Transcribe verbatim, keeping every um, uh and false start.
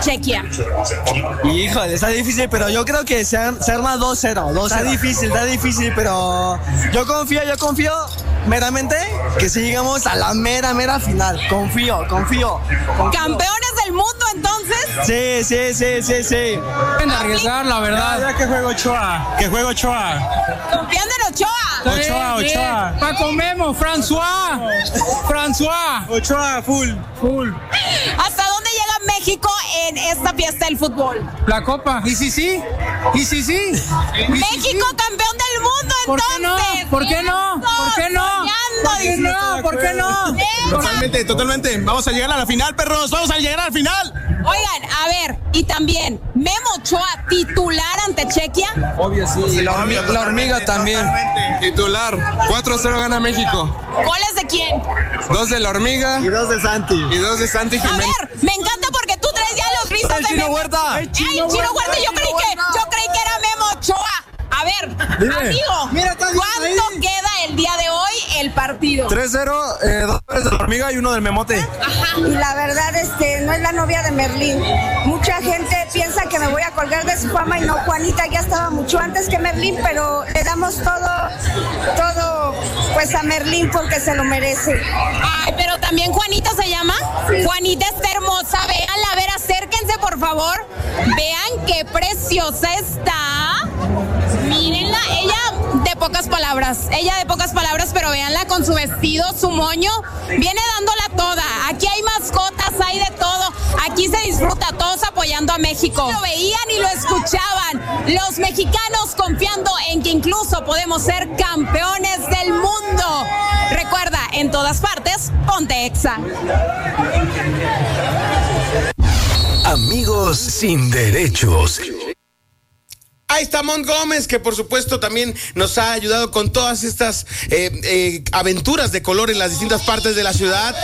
Chequia? Híjole, está difícil, pero yo creo que se, se arma dos cero. Está difícil, está difícil, pero yo confío, yo confío meramente que si llegamos a la mera, mera final. Confío, confío. confío. ¿Campeones del mundo entonces? Sí, sí, sí, sí, sí. Pueden arriesgar, la verdad. Ya, ya que juego Ochoa, que juego Ochoa. ¿Confiando en Ochoa? Ochoa, Ochoa. Paco Memo, François. François. Ochoa, full, full. ¿Hasta dónde llega México en esta fiesta del fútbol? La copa. ¿Y si sí? ¿Y si sí? ¿Y si México sí? campeón del mundo ¿Por qué no? entonces. ¿Por qué no? ¿Por qué no? Soñando, ¿Por qué no? ¿Por qué no? Totalmente, totalmente. Vamos a llegar a la final, perros. Vamos a llegar a la final. Oigan, a ver, y también, Memo Ochoa, titular ante Chequia. Obvio, sí. Y la, hormiga, la hormiga también. Titular. cuatro cero gana México. ¿Goles de quién? Dos de la hormiga. Y dos de Santi. Y dos de Santi A Jiménez. ver, me encanta porque tú traes ya los gritos ¡El de Chino Memo. Huerta! ¡Ay, Chino Huerta! Yo creí que, yo creí que era Memo Ochoa. A ver, Dime. amigo, Mira, está bien ¿cuánto ahí. queda el día de hoy el partido? tres cero, eh, dos de la hormiga y uno del memote. Ajá. Y la verdad, este, no es la novia de Merlín. Mucha gente piensa que me voy a colgar de su fama y no, Juanita ya estaba mucho antes que Merlín, pero le damos todo, todo, pues a Merlín porque se lo merece. Ay, pero también Juanita se llama. Juanita está hermosa, véanla, a ver, acérquense por favor. Vean qué preciosa está. Mírenla, ella de pocas palabras, ella de pocas palabras, pero véanla con su vestido, su moño, viene dándola toda. Aquí hay mascotas, hay de todo. Aquí se disfruta, todos apoyando a México. Lo veían y lo escuchaban. Los mexicanos confiando en que incluso podemos ser campeones del mundo. Recuerda, en todas partes, ponte Exa. Amigos sin derechos. Ahí está Mont Gómez, que por supuesto también nos ha ayudado con todas estas eh, eh, aventuras de color en las distintas partes de la ciudad.